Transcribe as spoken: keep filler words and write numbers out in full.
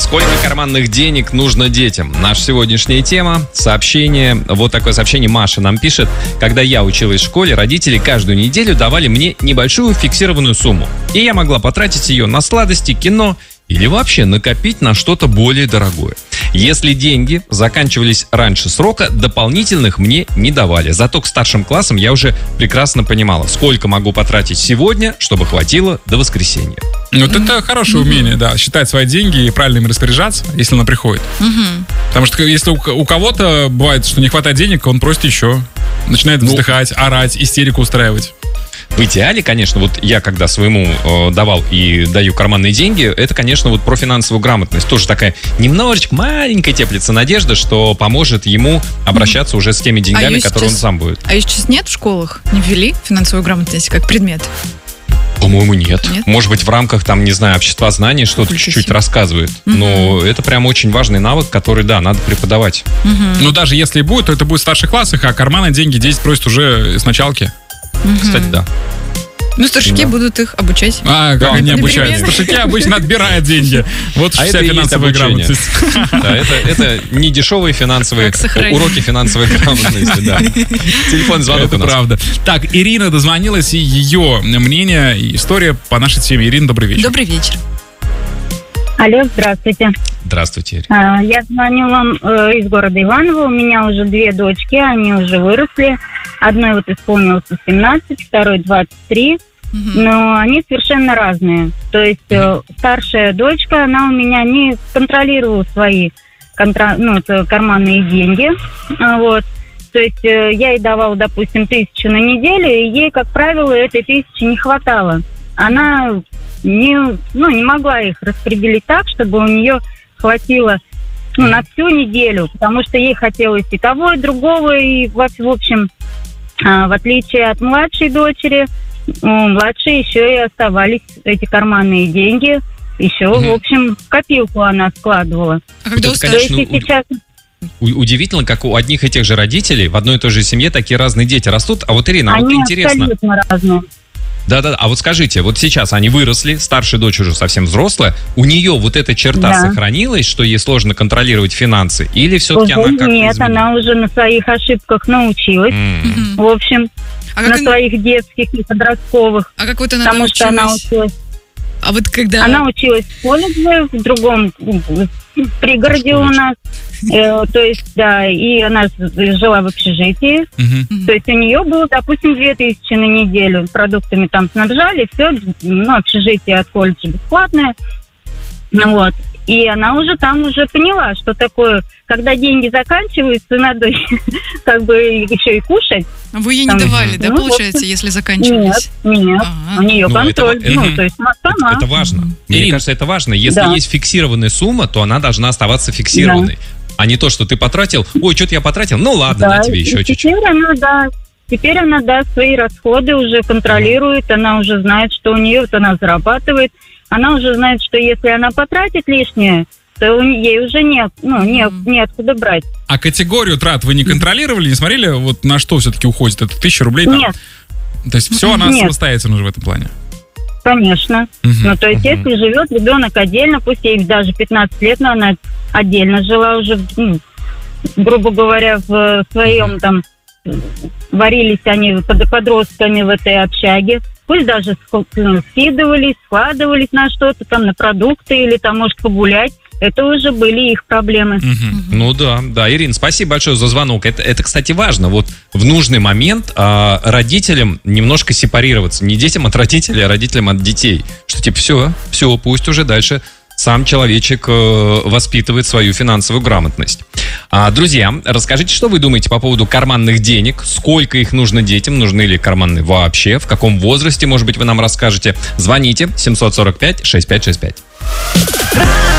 Сколько карманных денег нужно детям? Наша сегодняшняя тема. Сообщение. Вот такое сообщение Маша нам пишет. Когда я училась в школе, родители каждую неделю давали мне небольшую фиксированную сумму. И я могла потратить ее на сладости, кино или вообще накопить на что-то более дорогое. Если деньги заканчивались раньше срока, дополнительных мне не давали. Зато к старшим классам я уже прекрасно понимала, сколько могу потратить сегодня, чтобы хватило до воскресенья. Вот mm-hmm. это хорошее mm-hmm. умение, да, считать свои деньги и правильно им распоряжаться, если она приходит. Mm-hmm. Потому что если у, у кого-то бывает, что не хватает денег, он просит еще. Начинает ну, вздыхать, орать, истерику устраивать. В идеале, конечно, вот я когда своему э, давал и даю карманные деньги, это, конечно, вот про финансовую грамотность. Тоже такая немножечко маленькая теплится надежда, что поможет ему обращаться mm-hmm. уже с теми деньгами, а которые сейчас, он сам будет. А ее сейчас нет в школах? Не ввели финансовую грамотность как предмет? По-моему, нет. нет. Может быть, в рамках, там, не знаю, общества знаний что-то Культура. чуть-чуть рассказывает. Mm-hmm. Но это прям очень важный навык, который, да, надо преподавать. Mm-hmm. Но даже если и будет, то это будет в старших классах, а карманные деньги дети просят уже с началки. Mm-hmm. Кстати, да. Ну, старшики да. будут их обучать. А, как да, они обучают? Старшики обычно отбирают деньги. Вот а вся финансовая грамотность. Да, это, это не дешевые финансовые уроки финансовой грамотности. Да. Телефон, звонок у нас. Правда. Так, Ирина дозвонилась, и ее мнение и история по нашей теме. Ирина, добрый вечер. Добрый вечер. Алло, здравствуйте. Здравствуйте, Ирина. А, я звоню вам э, из города Иваново. У меня уже две дочки, они уже выросли. Одной вот исполнилось семнадцать, второй двадцать три. Mm-hmm. Но они совершенно разные. То есть э, старшая дочка, она у меня не контролировала свои контра... ну, карманные деньги. А, вот. То есть э, я ей давала, допустим, тысячу на неделю, и ей, как правило, этой тысячи не хватало. Она не, ну, не могла их распределить так, чтобы у нее хватило ну, на всю неделю, потому что ей хотелось и того, и другого, и в общем, в отличие от младшей дочери, у младшей еще и оставались эти карманные деньги, еще, mm-hmm. в общем, в копилку она складывала. А когда вот это, конечно, сейчас... Удивительно, как у одних и тех же родителей в одной и той же семье такие разные дети растут. А вот, Ирина, они вот интересно... абсолютно разные. Да-да, а вот скажите, вот сейчас они выросли, старшая дочь уже совсем взрослая, у нее вот эта черта да. сохранилась, что ей сложно контролировать финансы, или все-таки уже она как-то Нет, изменилась? Она уже на своих ошибках научилась, mm-hmm. в общем, а на как... своих детских и подростковых, а как вот она потому научилась? Что она училась. А вот когда... Она училась в колледже, в другом в пригороде у нас. Э, то есть, да, и она жила в общежитии. Uh-huh. То есть у нее было, допустим, две тысячи на неделю. Продуктами там снабжали, все, ну, общежитие от колледжа бесплатное. Ну, вот. И она уже там уже поняла, что такое, когда деньги заканчиваются, надо как бы еще и кушать. А вы ей не там, давали, да, ну, получается, вот, если заканчивались? Нет, нет. А-а-а. У нее ну, контроль. Это, ну, то есть сама. Это важно. Mm-hmm. Мне Ирина, кажется, это важно. Если да. есть фиксированная сумма, то она должна оставаться фиксированной. Да. А не то, что ты потратил. Ой, что-то я потратил. Ну ладно, да, на тебе еще чуть-чуть. Теперь она, да, теперь она, да, свои расходы уже контролирует. Mm-hmm. Она уже знает, что у нее, вот она зарабатывает. Она уже знает, что если она потратит лишнее, то ей уже нет, ну, нет, неоткуда брать. А категорию трат вы не контролировали, не смотрели, вот на что все-таки уходит? Это тысяча рублей? Там? Нет. То есть все она нет. самостоятельно уже в этом плане? Конечно. Uh-huh. Ну, то есть uh-huh. если живет ребенок отдельно, пусть ей даже пятнадцать лет, но она отдельно жила уже, ну, грубо говоря, в своем там, варились они под подростками в этой общаге. Пусть даже скидывались, складывались на что-то, там, на продукты или там, может, погулять. Это уже были их проблемы. Угу. Угу. Ну да, да, Ирина, спасибо большое за звонок. Это, это кстати, важно. Вот в нужный момент а, родителям немножко сепарироваться. Не детям от родителей, а родителям от детей. Что типа все, все, пусть уже дальше сам человечек э, воспитывает свою финансовую грамотность. А, друзья, расскажите, что вы думаете по поводу карманных денег? Сколько их нужно детям? Нужны ли карманные вообще? В каком возрасте, может быть, вы нам расскажете? Звоните семь сорок пять шестьдесят пять шестьдесят пять.